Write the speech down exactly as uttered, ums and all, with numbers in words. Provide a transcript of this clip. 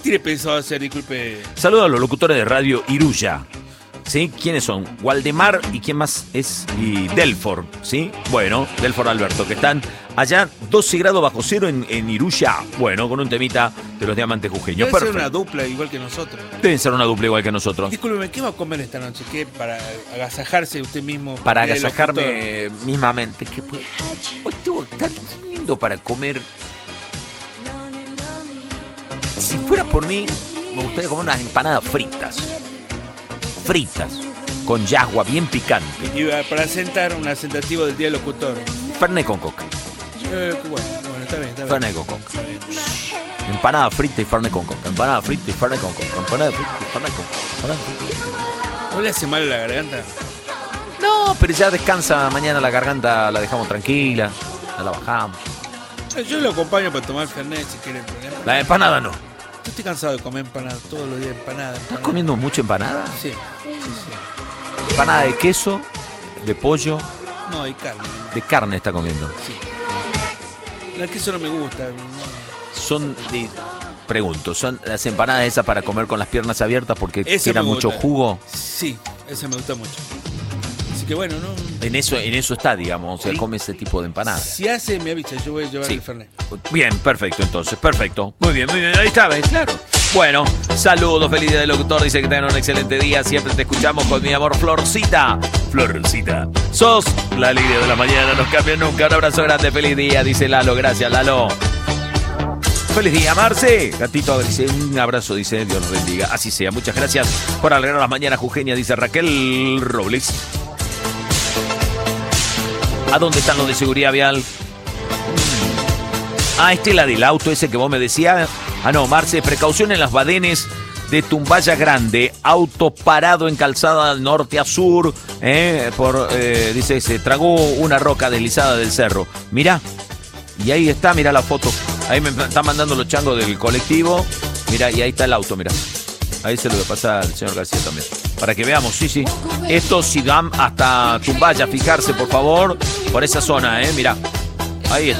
tiene pensado hacer? Disculpe. Saludo a los locutores de Radio Iruya. ¿Sí? ¿Quiénes son? Waldemar y quién más es, y Delfor, ¿sí? Bueno, Delfor Alberto, que están allá doce grados bajo cero en, en Iruya. Bueno, con un temita de los diamantes jujeños. Debe ser una dupla igual que nosotros. Deben ser una dupla igual que nosotros. Discúlpeme, ¿qué va a comer esta noche? ¿Qué? Para agasajarse usted mismo. Para agasajarme mismamente. ¿Qué puedo? Hoy tengo tan lindo para comer. Si fuera por mí, me gustaría comer unas empanadas fritas. Fritas, con yagua bien picante. Y para sentar un asentativo del día del locutor. Fernet con coca. Eh, bueno, bueno, está bien, está bien. Fernet con coca. Empanada frita y fernet con coca. Empanada frita y fernet con coca. Empanada frita y fernet con coca. ¿No le hace mal a la garganta? No, pero ya descansa. Mañana la garganta la dejamos tranquila. La bajamos. Yo lo acompaño para tomar fernet si quieren. La empanada no. Yo estoy cansado de comer empanadas todos los días. Empanada, empanada. ¿Estás comiendo mucha empanada? Sí, sí, sí. Empanada de queso, de pollo. No, hay carne. De carne está comiendo. Sí. La queso no me gusta. No. Son, de, pregunto, ¿son las empanadas esas para comer con las piernas abiertas porque tiran mucho jugo? Sí, esa me gusta mucho. Así que bueno, ¿no? En eso, en eso está, digamos, o sea, ¿Sí? come ese tipo de empanadas. Si hace, me avisa, yo voy a llevar Sí. el fernet. Bien, perfecto, entonces, perfecto. Muy bien, muy bien, ahí está, ¿ves? Claro. Bueno, saludos, feliz día del locutor, dice que tengan un excelente día, siempre te escuchamos con mi amor, Florcita. Florcita, sos la alegría de la mañana, no cambia nunca, un abrazo grande, feliz día, dice Lalo, gracias Lalo. Feliz día, Marce. Gatito, dice, un abrazo, dice, Dios nos bendiga, así sea, muchas gracias por alegrar las mañanas, Eugenia, dice Raquel Robles. ¿A dónde están los de seguridad vial? Ah, este es la del auto ese que vos me decías. Ah, no, Marce, precaución en las badenes de Tumbaya Grande. Auto parado en calzada norte a sur. Eh, por, eh, dice, se tragó una roca deslizada del cerro. Mirá. Y ahí está, mirá la foto. Ahí me están mandando los changos del colectivo. Mirá, y ahí está el auto, mirá. Ahí se lo voy a pasar al señor García también. Para que veamos, sí, sí. Esto si van hasta Tumbaya, fijarse, por favor. Por esa zona, eh, mirá. Ahí está.